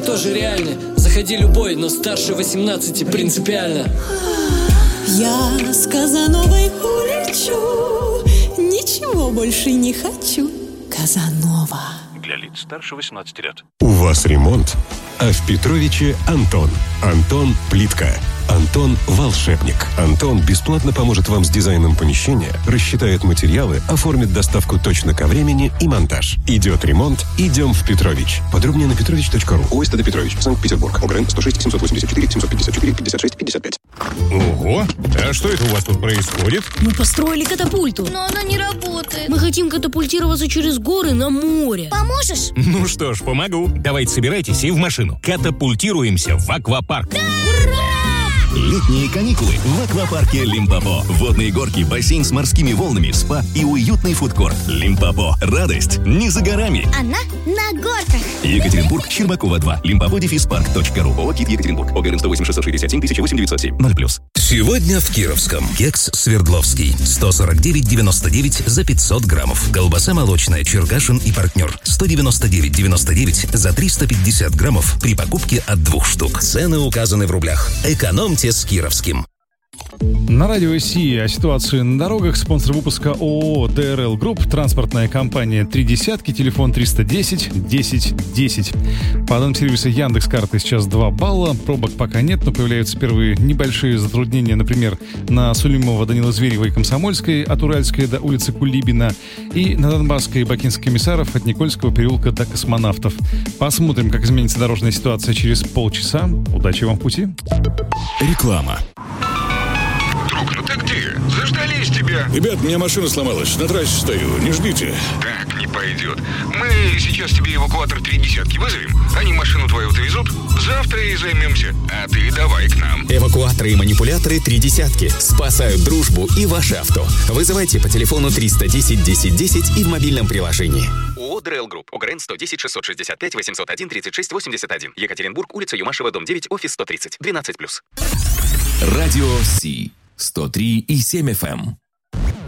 тоже реальны. Заходи любой, но старше 18 принципиально. Я с Казановой улечу, ничего больше не хочу. Казанова. Для лиц старше 18 лет. У вас ремонт, а в Петровиче Антон. Антон Плитка. Антон Волшебник. Антон бесплатно поможет вам с дизайном помещения, рассчитает материалы, оформит доставку точно ко времени и монтаж. Идет ремонт, идем в Петрович. Подробнее на petrovich.ru. ОСТД Петрович, Санкт-Петербург. ОГРН 106 784 754 56 55. Ого! А что это у вас тут происходит? Мы построили катапульту. Но она не работает. Мы хотим катапультироваться через горы на море. Поможешь? Ну что ж, помогу. Давайте собирайтесь и в машину. Катапультируемся в аквапарк. Летние каникулы в аквапарке Лимпопо. Водные горки, бассейн с морскими волнами, спа и уютный фудкорт. Лимпопо. Радость не за горами. Она на горках. Екатеринбург, Щербакова 2. Limpopo-park.ru. ООО «КИТ Екатеринбург». ОГРН 108 667 008 907 0+. Сегодня в Кировском. Кекс Свердловский. 149,99 за 500 граммов. Колбаса молочная Черкашин и партнер. 199,99 за 350 граммов при покупке от 2 штук. Цены указаны в рублях. Экономьте с Кировским. На радио России о ситуации на дорогах. Спонсор выпуска ООО ДРЛ Групп, транспортная компания 3 десятки, телефон 310 10 10. По данным сервиса Яндекс.Карты сейчас 2 балла, пробок пока нет, но появляются первые небольшие затруднения, например, на Сулимова, Данила Зверева и Комсомольской, от Уральской до улицы Кулибина, и на Донбасской и Бакинских комиссаров от Никольского переулка до Космонавтов. Посмотрим, как изменится дорожная ситуация через полчаса. Удачи вам в пути. Реклама. Друг, ну ты где? Заждались тебя. Ребят, у меня машина сломалась. На трассе стою. Не ждите. Так не пойдет. Мы сейчас тебе эвакуатор 3 десятки вызовем. Они машину твою отвезут. Завтра и займемся. А ты давай к нам. Эвакуаторы и манипуляторы 3 десятки. Спасают дружбу и ваше авто. Вызывайте по телефону 310 10 10 и в мобильном приложении. ООО «ДРЛ Групп». ОГРН 110 665 801 36 81. Екатеринбург, улица Юмашева, дом 9, офис 130. 12+. Радио Си. 103,7 FM.